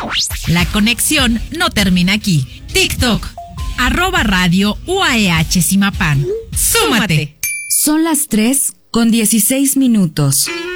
La conexión no termina aquí. TikTok, @Radio UAEH Zimapán. ¡Súmate! Son las 3:16.